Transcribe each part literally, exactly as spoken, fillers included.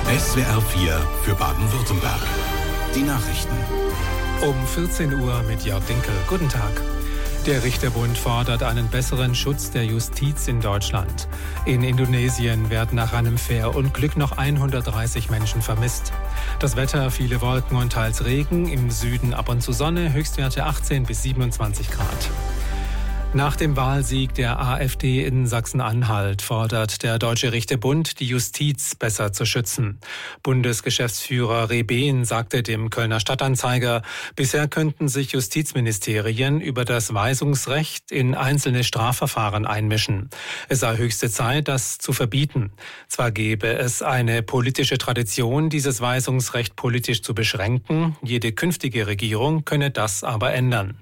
S W R vier für Baden-Württemberg. Die Nachrichten. Um vierzehn Uhr mit Jörg Dinkel. Guten Tag. Der Richterbund fordert einen besseren Schutz der Justiz in Deutschland. In Indonesien werden nach einem Fährunglück noch hundertdreißig Menschen vermisst. Das Wetter, viele Wolken und teils Regen, im Süden ab und zu Sonne, Höchstwerte achtzehn bis siebenundzwanzig Grad. Nach dem Wahlsieg der AfD in Sachsen-Anhalt fordert der Deutsche Richterbund, die Justiz besser zu schützen. Bundesgeschäftsführer Rebehn sagte dem Kölner Stadtanzeiger, bisher könnten sich Justizministerien über das Weisungsrecht in einzelne Strafverfahren einmischen. Es sei höchste Zeit, das zu verbieten. Zwar gäbe es eine politische Tradition, dieses Weisungsrecht politisch zu beschränken, jede künftige Regierung könne das aber ändern.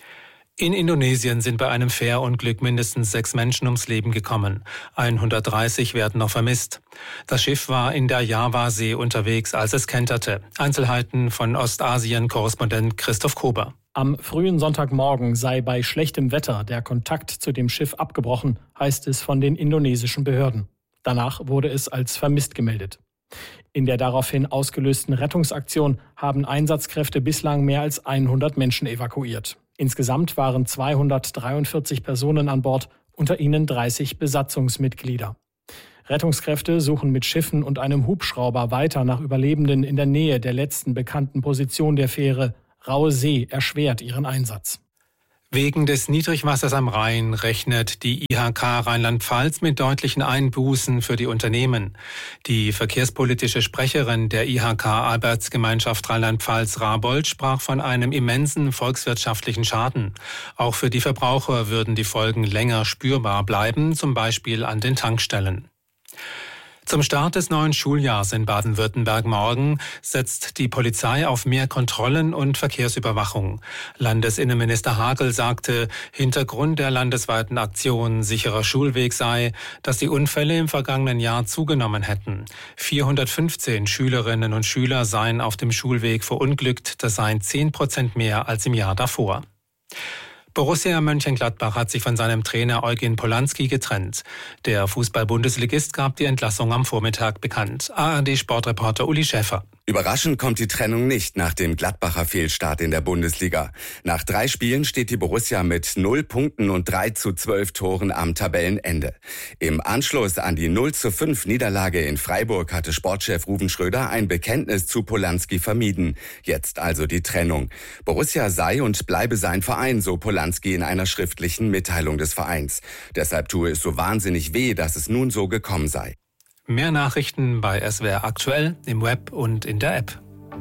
In Indonesien sind bei einem Fährunglück mindestens sechs Menschen ums Leben gekommen. hundertdreißig werden noch vermisst. Das Schiff war in der Javasee unterwegs, als es kenterte. Einzelheiten von Ostasien-Korrespondent Christoph Kober. Am frühen Sonntagmorgen sei bei schlechtem Wetter der Kontakt zu dem Schiff abgebrochen, heißt es von den indonesischen Behörden. Danach wurde es als vermisst gemeldet. In der daraufhin ausgelösten Rettungsaktion haben Einsatzkräfte bislang mehr als hundert Menschen evakuiert. Insgesamt waren zweihundertdreiundvierzig Personen an Bord, unter ihnen dreißig Besatzungsmitglieder. Rettungskräfte suchen mit Schiffen und einem Hubschrauber weiter nach Überlebenden in der Nähe der letzten bekannten Position der Fähre. Raue See erschwert ihren Einsatz. Wegen des Niedrigwassers am Rhein rechnet die I H K Rheinland-Pfalz mit deutlichen Einbußen für die Unternehmen. Die verkehrspolitische Sprecherin der I H K Arbeitsgemeinschaft Rheinland-Pfalz Rabold sprach von einem immensen volkswirtschaftlichen Schaden. Auch für die Verbraucher würden die Folgen länger spürbar bleiben, zum Beispiel an den Tankstellen. Zum Start des neuen Schuljahrs in Baden-Württemberg morgen setzt die Polizei auf mehr Kontrollen und Verkehrsüberwachung. Landesinnenminister Hagel sagte, Hintergrund der landesweiten Aktion Sicherer Schulweg sei, dass die Unfälle im vergangenen Jahr zugenommen hätten. vierhundertfünfzehn Schülerinnen und Schüler seien auf dem Schulweg verunglückt, das seien zehn Prozent mehr als im Jahr davor. Borussia Mönchengladbach hat sich von seinem Trainer Eugen Polanski getrennt. Der Fußball-Bundesligist gab die Entlassung am Vormittag bekannt. A R D-Sportreporter Uli Schäfer. Überraschend kommt die Trennung nicht nach dem Gladbacher Fehlstart in der Bundesliga. Nach drei Spielen steht die Borussia mit null Punkten und drei zu zwölf Toren am Tabellenende. Im Anschluss an die null zu fünf Niederlage in Freiburg hatte Sportchef Ruven Schröder ein Bekenntnis zu Polanski vermieden. Jetzt also die Trennung. Borussia sei und bleibe sein Verein, so Polanski in einer schriftlichen Mitteilung des Vereins. Deshalb tue es so wahnsinnig weh, dass es nun so gekommen sei. Mehr Nachrichten bei S W R Aktuell, im Web und in der App.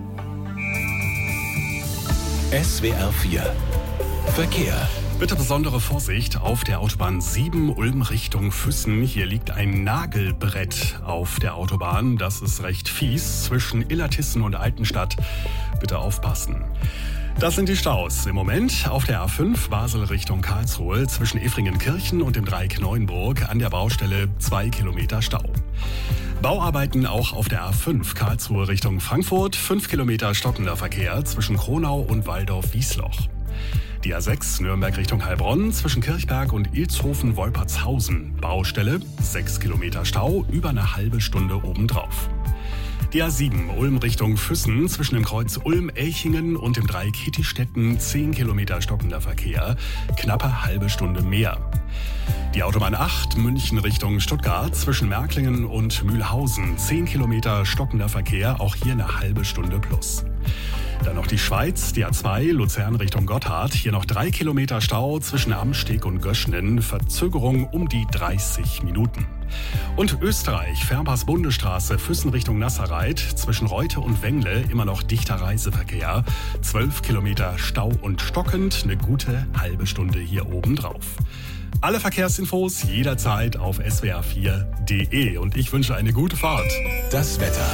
S W R vier Verkehr. Bitte besondere Vorsicht auf der Autobahn sieben Ulm Richtung Füssen. Hier liegt ein Nagelbrett auf der Autobahn. Das ist recht fies zwischen Illertissen und Altenstadt. Bitte aufpassen. Das sind die Staus im Moment auf der A fünf Basel Richtung Karlsruhe zwischen Effringenkirchen und dem Dreieck Neuenburg an der Baustelle zwei Kilometer Stau. Bauarbeiten auch auf der A fünf Karlsruhe Richtung Frankfurt, fünf Kilometer stockender Verkehr zwischen Kronau und Waldorf-Wiesloch. Die A sechs Nürnberg Richtung Heilbronn zwischen Kirchberg und Ilshofen-Wolpertshausen. Baustelle, sechs Kilometer Stau, über eine halbe Stunde obendrauf. Die A sieben Ulm Richtung Füssen zwischen dem Kreuz Ulm-Elchingen und dem Dreieck Hittistetten zehn Kilometer stockender Verkehr, knappe halbe Stunde mehr. Die Autobahn acht München Richtung Stuttgart zwischen Märklingen und Mühlhausen zehn Kilometer stockender Verkehr, auch hier eine halbe Stunde plus. Dann noch die Schweiz, die A zwei Luzern Richtung Gotthard, hier noch drei Kilometer Stau zwischen Amsteg und Göschnen, Verzögerung um die dreißig Minuten. Und Österreich, Fernpass Bundesstraße, Füssen Richtung Nasserreit, zwischen Reute und Wengle immer noch dichter Reiseverkehr, zwölf Kilometer Stau und stockend, eine gute halbe Stunde hier oben drauf. Alle Verkehrsinfos jederzeit auf S W R vier Punkt D E und ich wünsche eine gute Fahrt. Das Wetter.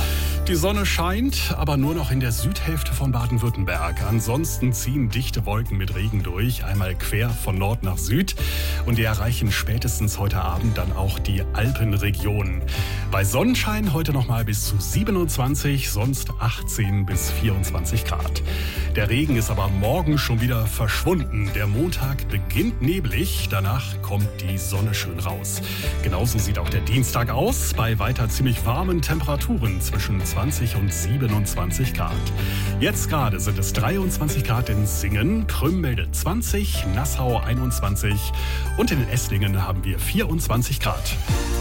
Die Sonne scheint, aber nur noch in der Südhälfte von Baden-Württemberg. Ansonsten ziehen dichte Wolken mit Regen durch, einmal quer von Nord nach Süd. Und die erreichen spätestens heute Abend dann auch die Alpenregion. Bei Sonnenschein heute noch mal bis zu siebenundzwanzig, sonst achtzehn bis vierundzwanzig Grad. Der Regen ist aber morgen schon wieder verschwunden. Der Montag beginnt neblig, danach kommt die Sonne schön raus. Genauso sieht auch der Dienstag aus, bei weiter ziemlich warmen Temperaturen zwischen zwanzig und siebenundzwanzig Grad. Jetzt gerade sind es dreiundzwanzig Grad in Singen, Prüm meldet zwanzig, Nassau einundzwanzig und in Esslingen haben wir vierundzwanzig Grad.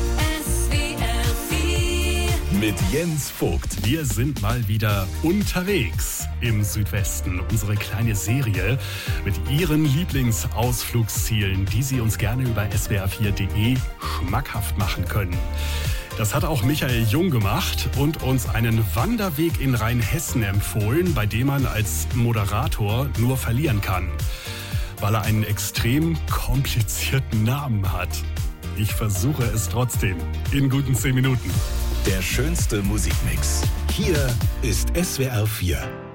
Mit Jens Vogt. Wir sind mal wieder unterwegs im Südwesten. Unsere kleine Serie mit Ihren Lieblingsausflugszielen, die Sie uns gerne über S W R vier punkt de schmackhaft machen können. Das hat auch Michael Jung gemacht und uns einen Wanderweg in Rheinhessen empfohlen, bei dem man als Moderator nur verlieren kann, weil er einen extrem komplizierten Namen hat. Ich versuche es trotzdem in guten zehn Minuten. Der schönste Musikmix. Hier ist S W R vier.